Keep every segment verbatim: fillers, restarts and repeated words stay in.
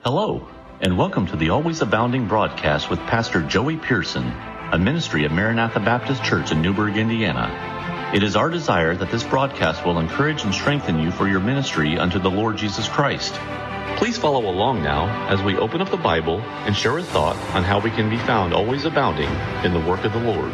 Hello, and welcome to the Always Abounding broadcast with Pastor Joey Pearson, a ministry of Maranatha Baptist Church in Newburgh, Indiana. It is our desire that this broadcast will encourage and strengthen you for your ministry unto the Lord Jesus Christ. Please follow along now as we open up the Bible and share a thought on how we can be found always abounding in the work of the Lord.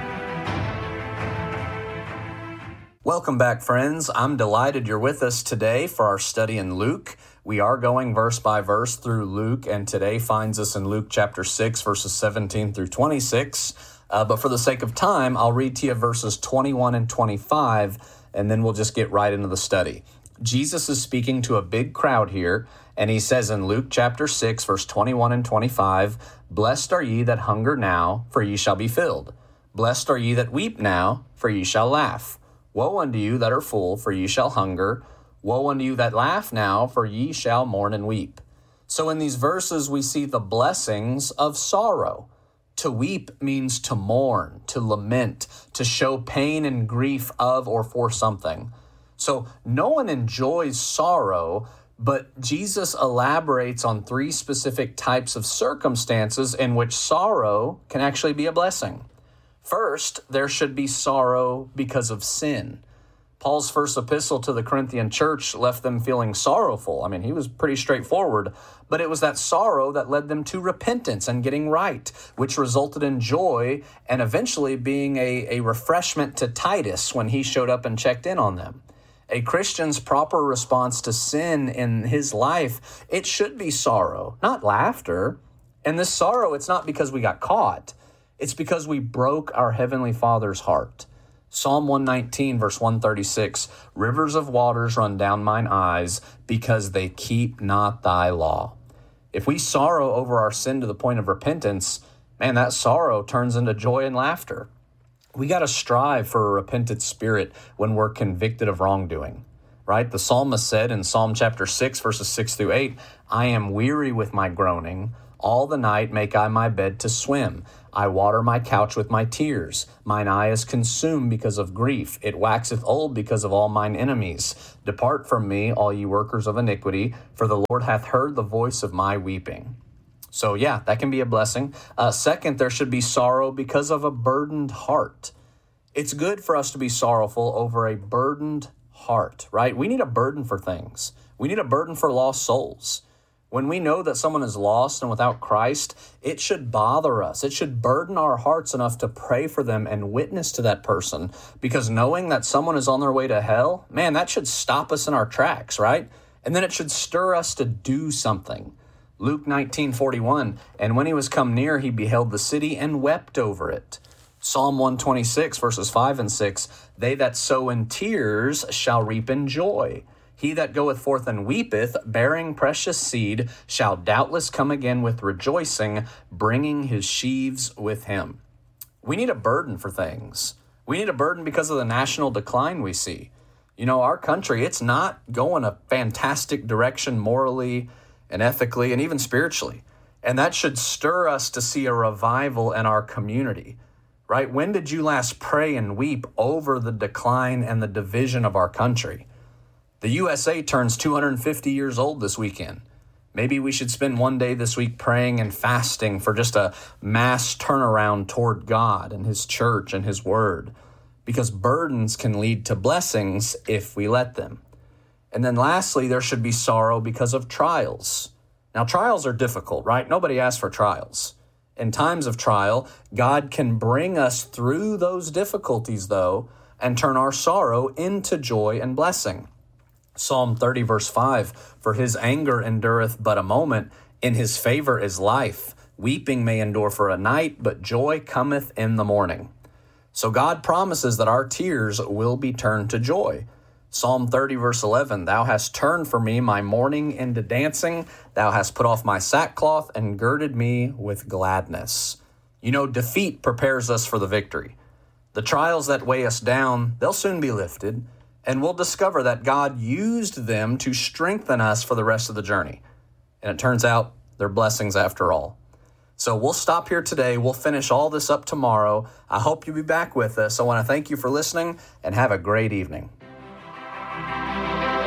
Welcome back, friends. I'm delighted you're with us today for our study in Luke. We are going verse by verse through Luke, and today finds us in Luke chapter six, verses seventeen through twenty-six. Uh, but for the sake of time, I'll read to you verses twenty-one and twenty-five, and then we'll just get right into the study. Jesus is speaking to a big crowd here, and he says in Luke chapter six, verse twenty-one and twenty-five, "Blessed are ye that hunger now, for ye shall be filled. Blessed are ye that weep now, for ye shall laugh. Woe unto you that are full, for ye shall hunger. Woe unto you that laugh now, for ye shall mourn and weep." So in these verses, we see the blessings of sorrow. To weep means to mourn, to lament, to show pain and grief of or for something. So no one enjoys sorrow, but Jesus elaborates on three specific types of circumstances in which sorrow can actually be a blessing. First, there should be sorrow because of sin. Paul's first epistle to the Corinthian church left them feeling sorrowful. I mean, he was pretty straightforward, but it was that sorrow that led them to repentance and getting right, which resulted in joy and eventually being a, a refreshment to Titus when he showed up and checked in on them. A Christian's proper response to sin in his life, it should be sorrow, not laughter. And this sorrow, it's not because we got caught. It's because we broke our Heavenly Father's heart. Psalm one nineteen, verse one thirty-six, "Rivers of waters run down mine eyes, because they keep not thy law." If we sorrow over our sin to the point of repentance, man, that sorrow turns into joy and laughter. We got to strive for a repentant spirit when we're convicted of wrongdoing, right? The psalmist said in Psalm chapter six, verses six through eight, "I am weary with my groaning. All the night make I my bed to swim. I water my couch with my tears. Mine eye is consumed because of grief. It waxeth old because of all mine enemies. Depart from me, all ye workers of iniquity, for the Lord hath heard the voice of my weeping." So yeah, that can be a blessing. Uh, second, there should be sorrow because of a burdened heart. It's good for us to be sorrowful over a burdened heart, right? We need a burden for things. We need a burden for lost souls. When we know that someone is lost and without Christ, it should bother us. It should burden our hearts enough to pray for them and witness to that person, because knowing that someone is on their way to hell, man, that should stop us in our tracks, right? And then it should stir us to do something. Luke nineteen forty-one, "And when he was come near, he beheld the city and wept over it." Psalm one twenty-six, verses five and six, "They that sow in tears shall reap in joy. He that goeth forth and weepeth, bearing precious seed, shall doubtless come again with rejoicing, bringing his sheaves with him." We need a burden for things. We need a burden because of the national decline we see. You know, our country, it's not going a fantastic direction morally and ethically and even spiritually. And that should stir us to see a revival in our community, right? When did you last pray and weep over the decline and the division of our country? The U S A turns two hundred fifty years old this weekend. Maybe we should spend one day this week praying and fasting for just a mass turnaround toward God and His church and His word, because burdens can lead to blessings if we let them. And then lastly, there should be sorrow because of trials. Now, trials are difficult, right? Nobody asks for trials. In times of trial, God can bring us through those difficulties, though, and turn our sorrow into joy and blessing. Psalm thirty, verse five, "For his anger endureth but a moment, in his favor is life. Weeping may endure for a night, but joy cometh in the morning." So God promises that our tears will be turned to joy. Psalm thirty, verse eleven, "Thou hast turned for me my mourning into dancing. Thou hast put off my sackcloth and girded me with gladness." You know, defeat prepares us for the victory. The trials that weigh us down, they'll soon be lifted, and we'll discover that God used them to strengthen us for the rest of the journey. And it turns out they're blessings after all. So we'll stop here today. We'll finish all this up tomorrow. I hope you'll be back with us. I want to thank you for listening and have a great evening.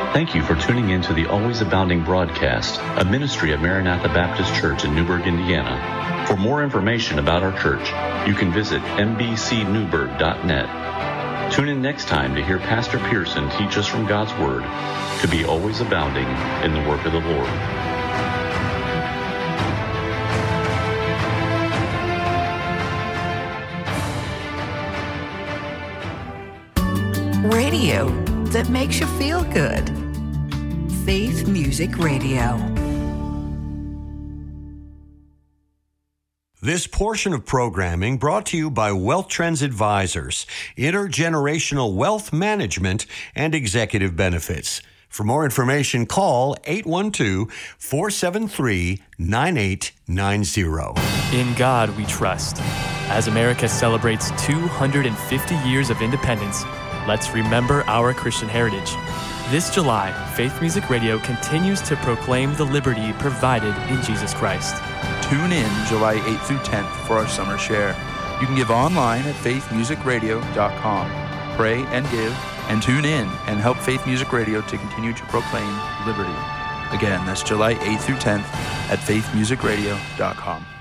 Thank you for tuning in to the Always Abounding broadcast, a ministry of Maranatha Baptist Church in Newburgh, Indiana. For more information about our church, you can visit m b c newburgh dot net. Tune in next time to hear Pastor Pearson teach us from God's Word to be always abounding in the work of the Lord. Radio that makes you feel good. Faith Music Radio. This portion of programming brought to you by Wealth Trends Advisors, intergenerational wealth management and executive benefits. For more information, call eight one two, four seven three, nine eight nine zero. In God we trust. As America celebrates two hundred fifty years of independence, let's remember our Christian heritage. This July, Faith Music Radio continues to proclaim the liberty provided in Jesus Christ. Tune in July eighth through tenth for our summer share. You can give online at faith music radio dot com. Pray and give, and tune in and help Faith Music Radio to continue to proclaim liberty. Again, that's July eighth through tenth at faith music radio dot com.